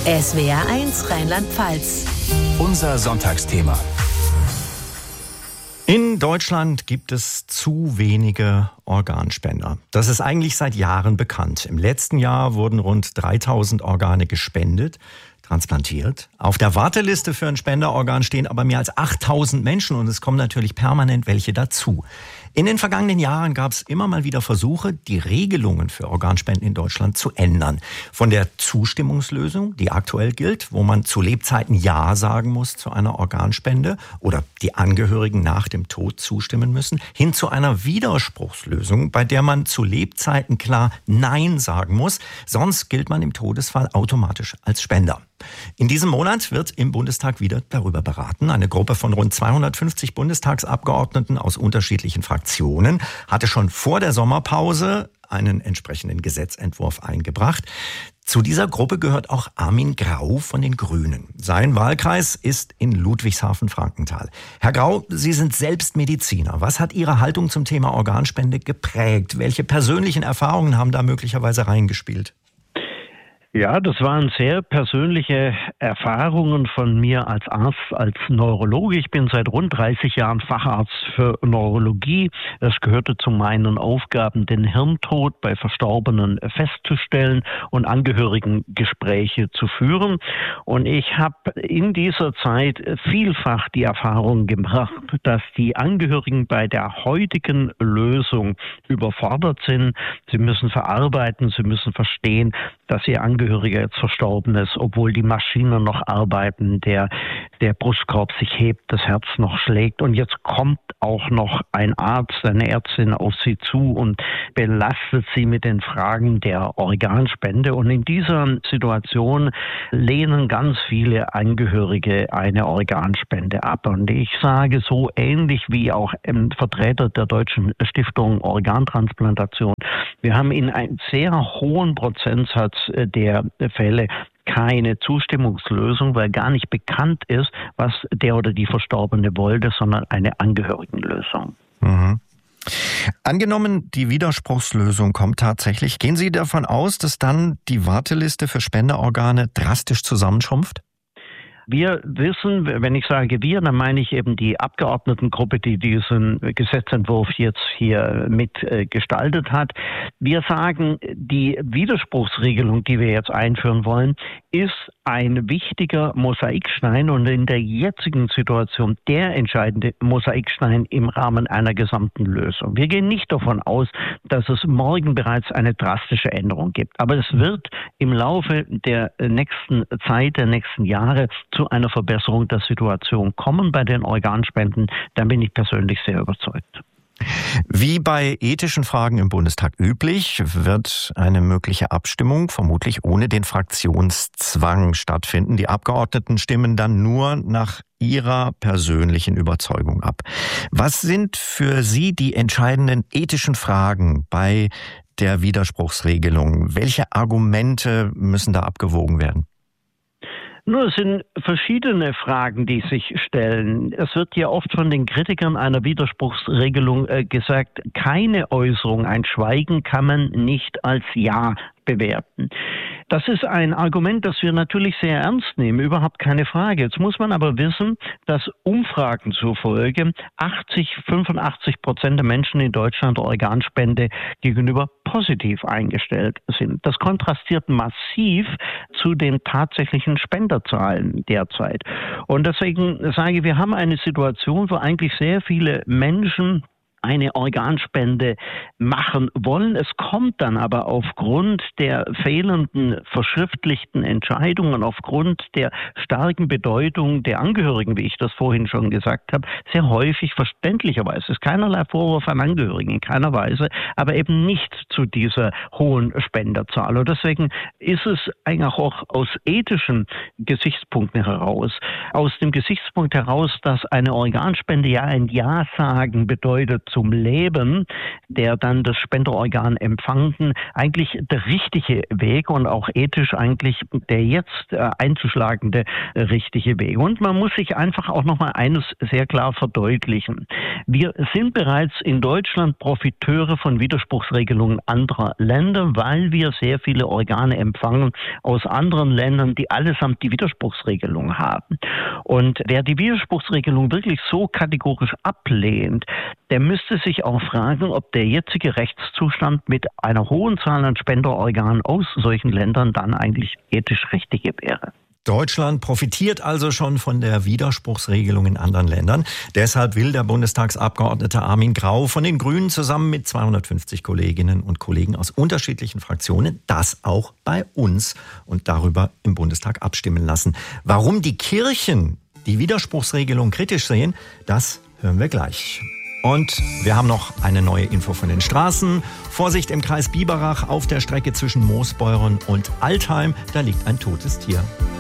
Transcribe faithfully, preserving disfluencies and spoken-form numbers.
S W R eins Rheinland-Pfalz. Unser Sonntagsthema. In Deutschland gibt es zu wenige Organspender. Das ist eigentlich seit Jahren bekannt. Im letzten Jahr wurden rund dreitausend Organe gespendet, transplantiert. Auf der Warteliste für ein Spenderorgan stehen aber mehr als achttausend Menschen und es kommen natürlich permanent welche dazu. In den vergangenen Jahren gab es immer mal wieder Versuche, die Regelungen für Organspenden in Deutschland zu ändern. Von der Zustimmungslösung, die aktuell gilt, wo man zu Lebzeiten Ja sagen muss zu einer Organspende oder die Angehörigen nach dem Tod zustimmen müssen, hin zu einer Widerspruchslösung, bei der man zu Lebzeiten klar Nein sagen muss, sonst gilt man im Todesfall automatisch als Spender. In diesem Monat wird im Bundestag wieder darüber beraten. Eine Gruppe von rund zweihundertfünfzig Bundestagsabgeordneten aus unterschiedlichen Fraktionen hatte schon vor der Sommerpause einen entsprechenden Gesetzentwurf eingebracht. Zu dieser Gruppe gehört auch Armin Grau von den Grünen. Sein Wahlkreis ist in Ludwigshafen-Frankenthal. Herr Grau, Sie sind selbst Mediziner. Was hat Ihre Haltung zum Thema Organspende geprägt? Welche persönlichen Erfahrungen haben da möglicherweise reingespielt? Ja, das waren sehr persönliche Erfahrungen von mir als Arzt, als Neurologe. Ich bin seit rund dreißig Jahren Facharzt für Neurologie. Es gehörte zu meinen Aufgaben, den Hirntod bei Verstorbenen festzustellen und Angehörigengespräche zu führen. Und ich habe in dieser Zeit vielfach die Erfahrung gemacht, dass die Angehörigen bei der heutigen Lösung überfordert sind. Sie müssen verarbeiten, sie müssen verstehen, dass ihr Angehöriger jetzt verstorben ist, obwohl die Maschinen noch arbeiten, der, der Brustkorb sich hebt, das Herz noch schlägt und jetzt kommt auch noch ein Arzt, eine Ärztin auf sie zu und belastet sie mit den Fragen der Organspende. Und in dieser Situation lehnen ganz viele Angehörige eine Organspende ab. Und ich sage so ähnlich wie auch ein Vertreter der Deutschen Stiftung Organtransplantation, wir haben in einem sehr hohen Prozentsatz der Fälle keine Zustimmungslösung, weil gar nicht bekannt ist, was der oder die Verstorbene wollte, sondern eine Angehörigenlösung. Mhm. Angenommen, die Widerspruchslösung kommt tatsächlich, gehen Sie davon aus, dass dann die Warteliste für Spenderorgane drastisch zusammenschrumpft? Wir wissen, wenn ich sage wir, dann meine ich eben die Abgeordnetengruppe, die diesen Gesetzentwurf jetzt hier mitgestaltet hat. Wir sagen, die Widerspruchsregelung, die wir jetzt einführen wollen, ist ein wichtiger Mosaikstein und in der jetzigen Situation der entscheidende Mosaikstein im Rahmen einer gesamten Lösung. Wir gehen nicht davon aus, dass es morgen bereits eine drastische Änderung gibt. Aber es wird im Laufe der nächsten Zeit, der nächsten Jahre zu einer Verbesserung der Situation kommen bei den Organspenden. Da bin ich persönlich sehr überzeugt. Wie bei ethischen Fragen im Bundestag üblich, wird eine mögliche Abstimmung vermutlich ohne den Fraktionszwang stattfinden. Die Abgeordneten stimmen dann nur nach ihrer persönlichen Überzeugung ab. Was sind für Sie die entscheidenden ethischen Fragen bei der Widerspruchsregelung? Welche Argumente müssen da abgewogen werden? Nur es sind verschiedene Fragen, die sich stellen. Es wird ja oft von den Kritikern einer Widerspruchsregelung äh, gesagt, keine Äußerung, ein Schweigen kann man nicht als Ja bewerten. Das ist ein Argument, das wir natürlich sehr ernst nehmen, überhaupt keine Frage. Jetzt muss man aber wissen, dass Umfragen zufolge achtzig, fünfundachtzig Prozent der Menschen in Deutschland der Organspende gegenüber positiv eingestellt sind. Das kontrastiert massiv zu den tatsächlichen Spenderzahlen derzeit. Und deswegen sage ich, wir haben eine Situation, wo eigentlich sehr viele Menschen eine Organspende machen wollen. Es kommt dann aber aufgrund der fehlenden verschriftlichten Entscheidungen, aufgrund der starken Bedeutung der Angehörigen, wie ich das vorhin schon gesagt habe, sehr häufig verständlicherweise, es ist keinerlei Vorwurf an Angehörigen in keiner Weise, aber eben nicht zu dieser hohen Spenderzahl. Und deswegen ist es eigentlich auch aus ethischen Gesichtspunkten heraus, aus dem Gesichtspunkt heraus, dass eine Organspende ja ein Ja sagen bedeutet zum Leben, der dann das Spenderorgan empfangen, eigentlich der richtige Weg und auch ethisch eigentlich der jetzt äh, einzuschlagende äh, richtige Weg. Und man muss sich einfach auch noch mal eines sehr klar verdeutlichen. Wir sind bereits in Deutschland Profiteure von Widerspruchsregelungen anderer Länder, weil wir sehr viele Organe empfangen aus anderen Ländern, die allesamt die Widerspruchsregelung haben. Und wer die Widerspruchsregelung wirklich so kategorisch ablehnt, der müsste sich auch fragen, ob der jetzige Rechtszustand mit einer hohen Zahl an Spenderorganen aus solchen Ländern dann eigentlich ethisch richtige wäre. Deutschland profitiert also schon von der Widerspruchsregelung in anderen Ländern. Deshalb will der Bundestagsabgeordnete Armin Grau von den Grünen zusammen mit zweihundertfünfzig Kolleginnen und Kollegen aus unterschiedlichen Fraktionen das auch bei uns und darüber im Bundestag abstimmen lassen. Warum die Kirchen die Widerspruchsregelung kritisch sehen, das hören wir gleich. Und wir haben noch eine neue Info von den Straßen. Vorsicht im Kreis Biberach auf der Strecke zwischen Moosbeuren und Altheim. Da liegt ein totes Tier.